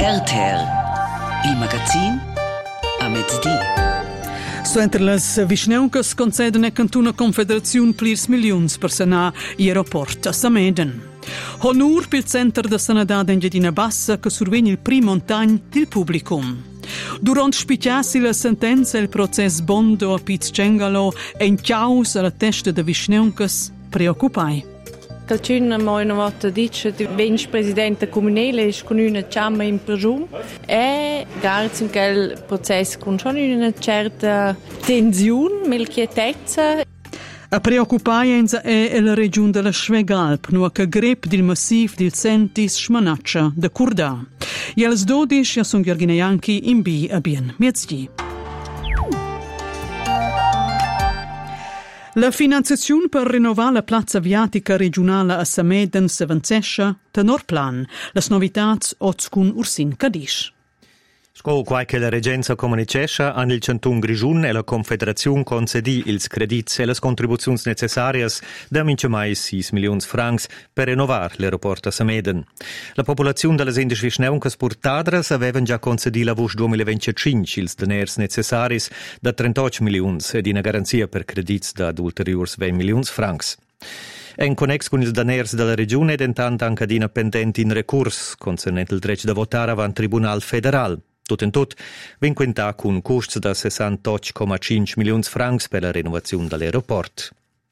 RTR, il magazin a mezzodì. Suenter las vischneuncas conceden cantuna confederaziun plirs miliuns per sanar i aeroport a Sameden. Honor pil center de sanità d'Engiadina Bassa che survegna il primo montagn del publicum. Durant spicciassi la sentenza il proces Bondo a Piz Cengalo è in chiaus alla testa de vischneuncas preoccupai. Calcuna mo una volta dice che il presidente comunale è con una ciamma in prigione e grazie a quel processo con una certa tensione, melchietezza. A preoccupaenza è la regione della Schwegalp, no che grep del massif del Sentis Schmanaccia de Kurdà. E alle 12 sono Gheorghineanchi in B a bien mezz'dì. La finanziazione per rinnovare la piazza viatica regionale a Sameden se avanzesce, tenor plan, las novità con Ursin Cadisch. Sco qualche la Regenza comunicescha an il Canton Grischun e la Confederazione concedì ils credits e las contribuzions necessarias da mince mai 6 milions francs per rinnovar l'aeroport a Sameden. La popolazione delle indies vischneuncas portadras avevan già concedì la VUS 2025 ils deners necessaris da 38 milions ed una garanzia per credits da ulteriors 20 milions francs. En connex con ils daners della regione ed intant anche dina pendenti in recurs concernente il dretto da votare avant Tribunal Federal. Tot in tot, ven quintà con costs da 68,5 milions francs per la renovazione dell'aeroport.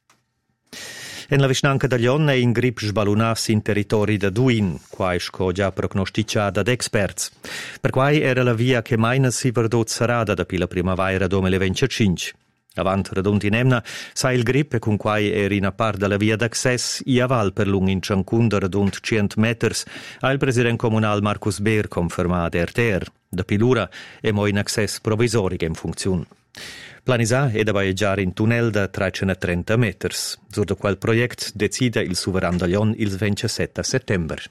En la vicinanza da Lion è in grip sbalunas in territori da Duin, quaisco già prognosticata da experts. Per quai era la via che mai si verdot sarada da la primavera 2025. Avant radont in emna, sa il grip e con quai era in a part della via d'access i aval per lung in ciancun da radont 100 meters, ha il presidente comunal Marcus Beer confermat RTR. Da pilura e mo in access provisorico in funzione. Planisà è da viaggiare in tunnel da 330 meters. Sur da quel progetto decide il sovrano da Lion il 27 settembre.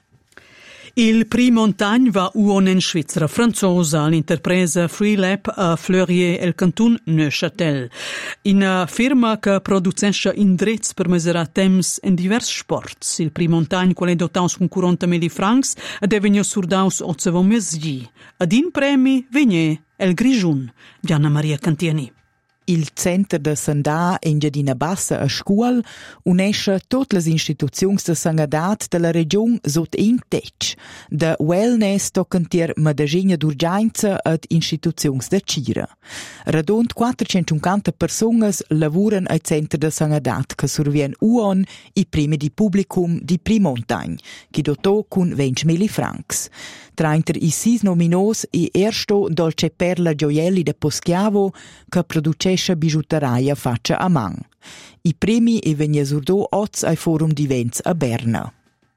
Il primo montagn va uon in Svizzera franzosa all'interpresa Freelab a Fleurier el Canton Neuchâtel. Una firma che producesce indrezzi per misurare temps in diversi sports. Il primo montagn, qual è dotaus con 40.000 francs, ed è venuto surdaus 8 mesi. Ad in premi venne el Grischun, Gianna Maria Cantiani. Il Center de Sandà Engiadina Bassa a Scuol unesce tutte le istituzioni de sangadat de la regione sotto un tetto, da wellness toccantier medagina d'urgenza ad istituzioni de Cira. Radont 450 persone lavorano al Center de Sangadat che survien uon i primi di publicum di Primontagn, che dotò con 20.000 francs. Tra inter i 6 nominos i ersto Dolce Perla Gioielli de Poschiavo che producesce bigiuteria faccia a man. I premi e vegna surdò oz ai forum di Vents a Berna.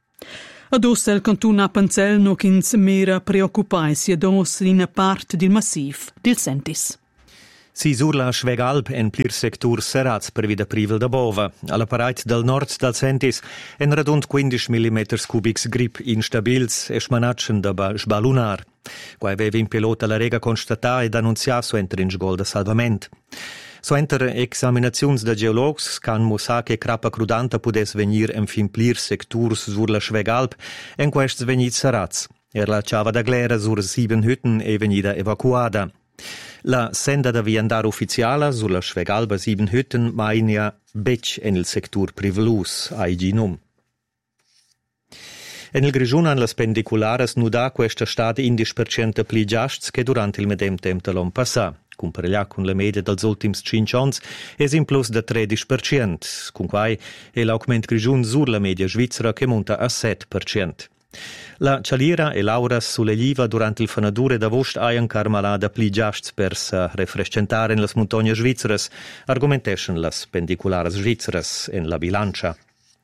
Adossa il cantun Appenzell no ch'ins mera preoccupai si adossa in parte del massif del Sentis. Si sur la Schwegalp en plir sectur serats per vida privel da bova. Alla pareit del nord del Sentis en radont 15 mm cubics grip instabils e schmanatschen da sbalunar. Qua aveva in pilota la rega constatà ed annunzià so enter in sgol da salvament. So enter examinazions da geologs can musa che crappa crudanta pudes venir en fin plir secturs sur la Schwegalp en quests venit serats. La ciava da glera sur 7 hütten e venida evacuada. La senda da viandar ufficiala sulla Schwegalba 7 hütten mainia bec en il sector privelus aiginum. En il Grischun an las pendicularas nuda questa stada 10% pli giasts che durante il medem tempo l'on passà. Comparellà con la media dels ultims 5 ans es in plus da 13%, con quai è l'augment Grischun sur la media svizzera che monta a 7%. La cialiera e Laura sulle liva durante il fanadure d'avost aian carmalada pli giasts per sa refrescentare in las montagne svizzeras, argumenteschen las pendicularas svizzeras en la bilancia.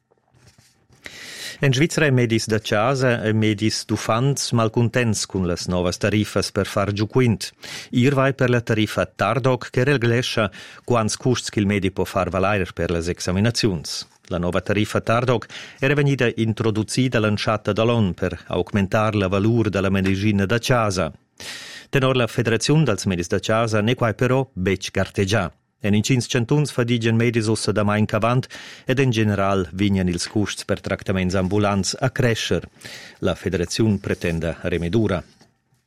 En Svizzera è medis da casa e medis d'ufants malcontents con las novas tarifas per far giuquint. Ir vai per la tarifa Tardoc che reglescia quants custs che il medi può far valair per las examinazions. La nuova tarifa Tardoc era venuta introducida lanciata dall'ON per aumentar la valur della medicina da casa. Tenor la Federazione dels Medis da casa ne quai però bec carteggià. En in 5 cantuns fadigen medis ossa da main cavant ed in general vignan ils custs per tractaments ambulants a crescer. La Federazione pretende remedura.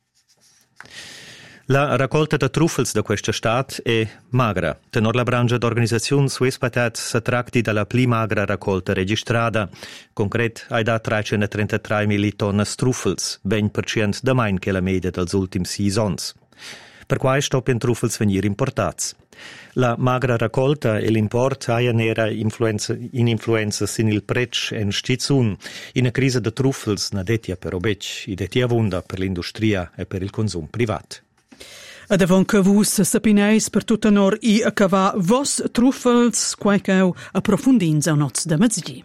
La raccolta de truffels da questa stat è magra. Tenor la brangia d'organizzazione Suespatat si tratti dalla pli magra raccolta registrata. Concret, hai da 333.000 tonne truffels, 20% da main che la media dels ultims 6 ans. Per quai stoppien truffels venir importats. La magra raccolta e l'import haien era influenza sin il prec en stizun. In a crisa de truffels na detia per obec, i detia vunda per l'industria e per il consum privat. Ad avon che vus sapineis per tutta nor i a cava vos truffels quaicau approfundins a noz da mezzdi.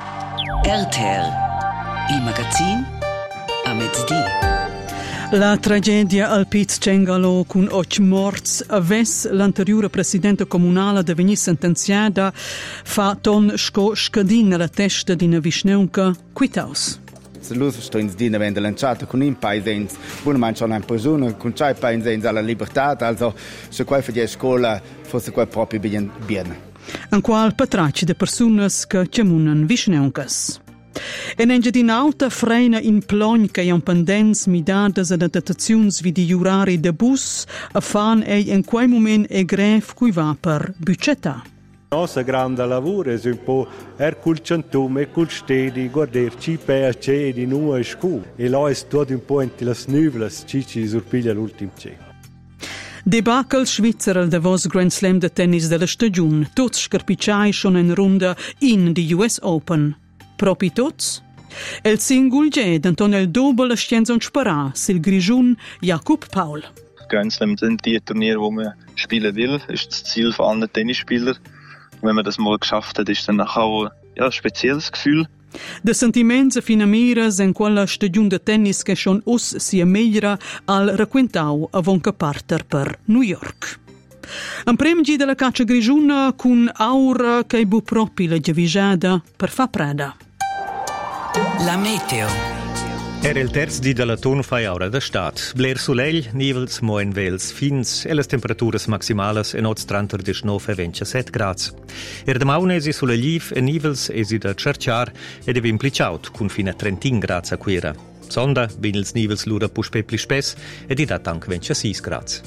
RTL, il magazin a mezzdi. La tragedia al Piz Cengalo con 8 morts aves l'anteriore presidente comunale da venir sentenziata fa ton sco scadin alla testa di una visneunca quitaus. Se lus stoins dina vende lanciata con in paesens, buonamente schon in prigione, con c'è paesens alla libertà, also se quai fa di scuola fosse quai proprio bien. An qual patraci de personas che chiamunan visneuncas. En engia di nauta freina in plogn che iam pendents midadas ad dataziuns vidi jurari de bus a fan ei in quei moment e gref cui va per budgeta. Nostra grande lavoro è un po' col centume e col stedi, guardare ci per c'è di nuovo scu e là è tutto un po' in las nuvole ci sorpiglia l'ultimo c'è. Debacle Svizzer al Davos Grand Slam de tennis della stagione, tots scarpicciai schon in ronda in di US Open. Propi tots? El singul G d'Anton el doppel scienza und spara, sil Grigiun Jakob Paul. Grand Slam sind die Turniere, wo man spielen will, ist das Ziel von allen Tennisspielern. Wenn man das mal geschafft hat, ist dann auch ein spezielles Gefühl. De sentiments a finamiras en quella stagiun de tennis che schon us sia meglera al raquentau avon che parter per New York. An premgi della caccia grigiuna cun aura che bu propi la giavisada per fa preda. La meteo. Era il terzo di della tonfai aura da stat. Bler soleil, nivels, moen vels, fins, e le temperaturas maximales en oz 39 e 27 grads. De maunesi sulle liv e nivels esi da cerciar ed ev implicaut, cun fina 30 grads a quera. Sonda, bin ils nivels lura puspe pli spes ed i dat anche 26 grads.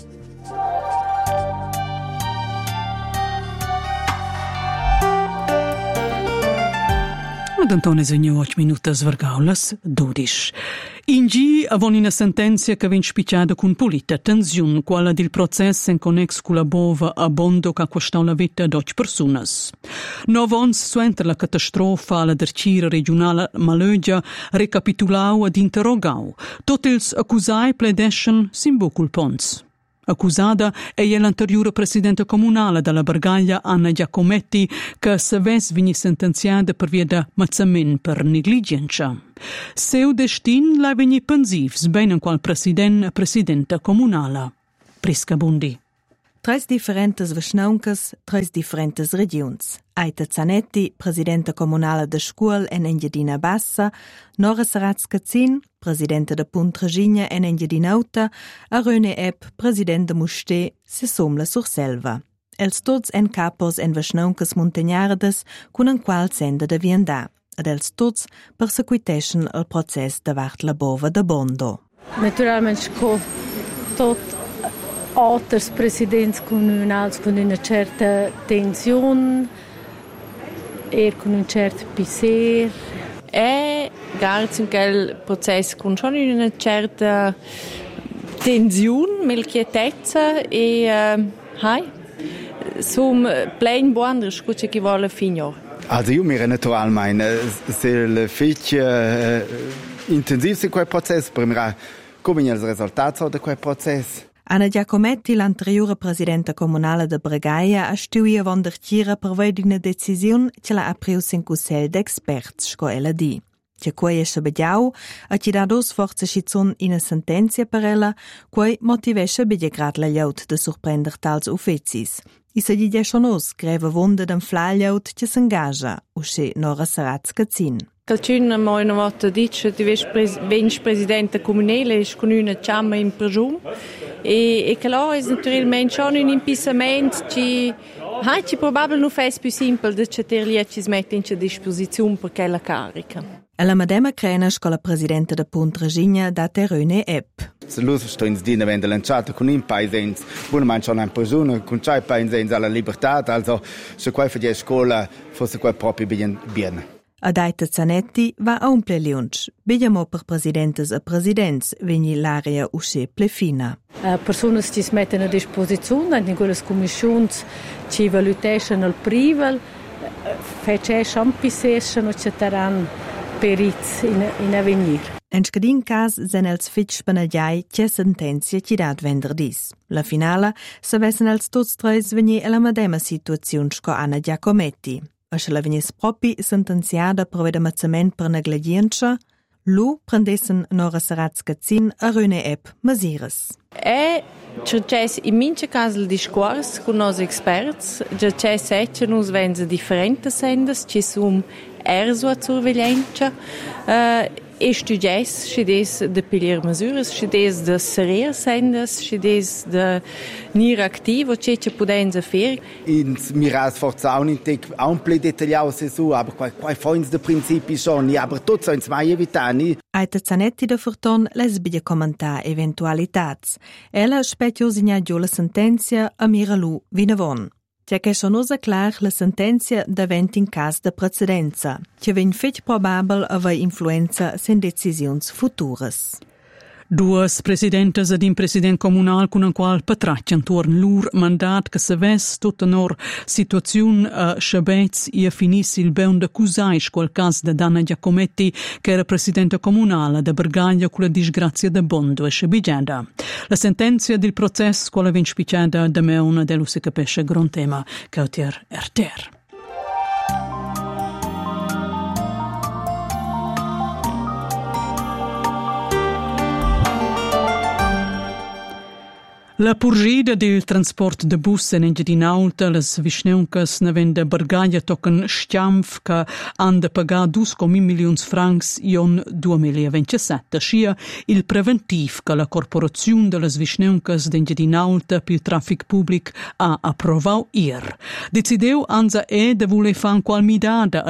Ad Antone segno 8 minutas vargaulas, 12. Ingi avon una sentenzia che vien spicciata con polita tensiun, quella del processo in connex con la bova a bondo che costò la vita d'8 personas. Novons suenter la catastrofa alla dercira regionale Malögia recapitulau ad interrogau. Tot ils accusai pledeschen simbo culpons. Accusada è l'anteriore presidente comunale della Bargaglia Anna Giacometti che s'aves vini sentenziata per via da mazzament per negligenza. Seu destin la vini pensivs ben in qual presidente comunale. Prisca Bundi. Tres differentes vesnauncas, tres differentes regions. Aita Zanetti, presidente comunale de Scuol en Engiadina Bassa, Nora Saratz-Cazzin, presidente de Punt Regina en Engiadina Auta, a René Epp, presidente de Musté, se somla sur selva. Els tots en capos en vesnauncas montagnardes, cun en qual senda de viandà, ad els tots persecuiteschen el process davart la bova de Bondo. Naturalmente, tot alters presidents comunals con una certa tensione e con un certo piacere e grazie a quel processo con schon una certa tensione, quietezza e som plein buon riscucce che vuole finire. Also io mi naturalmente se il fitch intensiv in quel processo per come il risultato di quel processo. Anna Giacometti, l'anteriore presidente comunale de Bregaia, ha stuia vondertira per vedere decisione che l'ha aprius in Cussel d'experts, sco ella di. Che quei esce bediau, a ci da dos forze schizun in a sentenzia per ella, quei motivesce bedia grad la gliaut de surprender tals ufficis. I se gli schon os, greve wunde dem flagliaut che s'engaja, usce Nora Saratz-Cazzin. Calcun mo una volta dice di venš presidente comunale e con una ciamma in prigione e che là è naturalmente schon un impissament ci probabilmente non fa più semplice di cercare ci mette in disposizione per quella carica. Alla Madema Crenas con la presidente de Punt Regina da René Epp. Se lus sto ins dina vende lanciata con in paesens, buona man schon ein persona con chai paesens alla libertà, also se quai fa di scuola fosse quai proprio bien. Adaita Zanetti va a un pleliunch. Bigliamo per presidentes e presidents, vegni l'area usce plefina. Personas ci si mettono a disposizione, in quelle commissioni ci valutano il privel, facciamo pisesce, ci taran periz in avvenir. En scadin cas sen els fitch panagliai che sentenzia ci dat venderdis. La finala savessen els tots tres venir alla medema situazione sco Anna Giacometti. A la venis propi sentenziada per vedemazzament per negligenza, lu prendessen nora serats cazzin a rune ep masires. Cercès in mince cas il discors con nos experts, cercès ecce nus venza differentes sendas, ci sum sua surveglienza, studies, scedes de pilier mesures, scedes de serer sendas, scedes de nir activo, ce pudenza fer. Ins miras forza un intec un ple dettagliato se su, aber quai foins de principi schon, aber tot so ins mai evitani. Aita Zanetti de Forton les bide commentar eventualitats. Ella spetio signa giù la sentenzia a Miralu Vinavon. C'è che sonosa clar la sentenzia davent in cas de precedenza, che ven fetch probabel avei influenza sen decisiuns futuras. Duas presidentes ed un president comunal con un qual patraccian torn lur mandat che se ves tutta nor situazione a Schabez e finissi il beun de cusais quel cas de Anna Giacometti che era presidente comunale de Bergaglia con la disgrazia de Bondo e Sciabigeda. La sentenza del processo quale vien spicciata da me una dello si capisce gran tema che otier erter. La purgida del transport de bus en Engiadinauta, las vischneuncas ne vende Bergaglia tocan stiamf che han de pagar 2,1 milions francs ion 2027. Scia il preventiv che la corporazione de las vischneuncas d'Engiadinauta pil traffic public ha approvau ier. Decideu anza de voler fan qual midada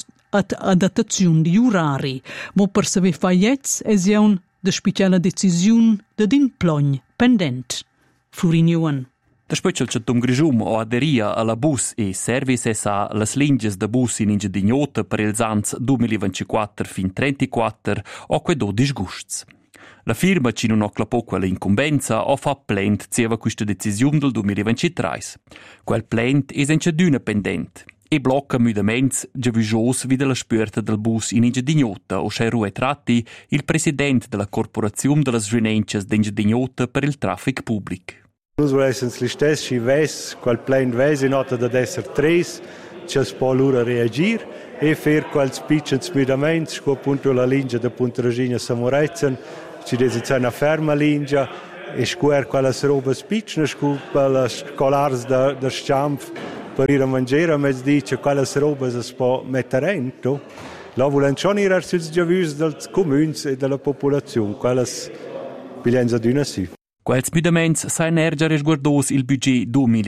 adattazione di orari, mo per saver faiets esiaun de speciale decisione de din plogn pendent. Florin Johan. Der Spötschel Centum Grischum o aderia alla bus e services a las linges de bus in Engiadignota per ils ans 2024 fin 34 o que 12 gusts. La firma ci non oclapò quella incumbenza o fa plent zieva questa decisione del 2023. Quel plent es enceduna pendent e blocca müdaments giavigios vide la spürta del bus in Engiadignota o Scheru Tratti, il presidente della corporazione delle Svinences d'Engiadignota per il traffic pubblic. Nus volessens li stess si ves quel plan ves in nota da esser 3 c'è spo l'ora reagir e fer quel spiccens müdaments sco punto la linea da Punta Regina Samorezen ci dese una ferma linea e square quella roba spiccna sco la scolars da Schampf per ir a mangiare a mezzdice quella roba si può mettere dentro. La volen schon ir sus giavis dels comuns e della popolazione, quelles bilenza d'una sì. Quels müdaments sa energia resguardos il budget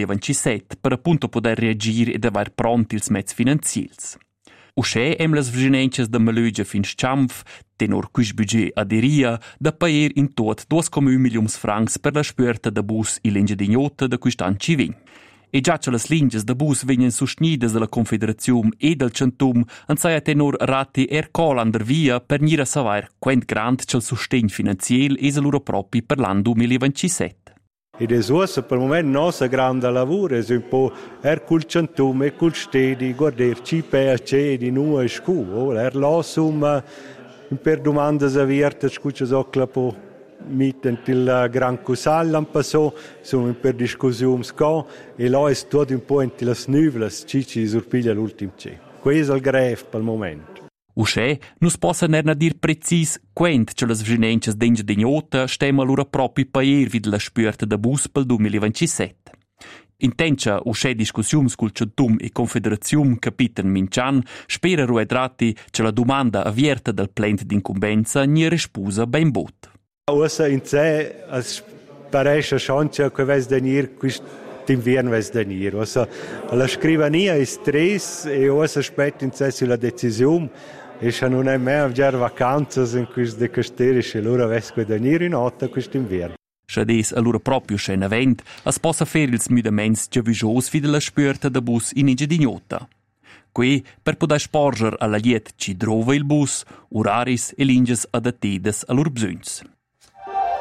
2027 per appunto poter reagire ed aver pronti ils mezzi finanziels. Usce las virginences da Malugia fin Schampf, tenor quis budget aderia, da pair in tot 2,1 milions francs per la spürta da bus il Engiadignota da quistan ci vin. E già che las linges da bus venien sustenidas dalla Confederazione e dal Centum, ansaia tenor rati collander via per nira savoir quent grand c'è il sostegno finanziel es loro propi per l'anno 2027. Ed è per il momento nostro grande lavoro, è un po' col Centum e col Stedi, guardare CPAC di nuova scuola, l'assum per domande avvierte, scuccia so mitten il Gran Cusal l'an passò, sono per discussioni sco e là è tutto un po' in las nuvlas, ci surpiglia l'ultimo c'è. Questo è il greve per il momento. Usce, nus possa nerna dir precis quent che las virginences d'Engiadignota stemma lura propi paier vid la spürta da bus pel 2027. Intencia usce discussiums cul Centum e Confederazione capiten Mincian spera ruedrati che la domanda avvierta del plent d'incumbenza nie respusa ben bot. Ossa in sé paresce chance che ves denir quest'inverno ves denir. Ossa la scrivania è stress e ossa aspetta in sé sulla decisione E se non è mai avviare vacanze in questi casteri, se loro avessero da venire in nota quest'inverno. Schades allora proprio scena vent, as possa fer ils müdaments giavigios vid la spürta da bus in Ingedignota. Qui per poder sporger alla liet ci drova il bus, oraris e linges adattidas a lur bsüns.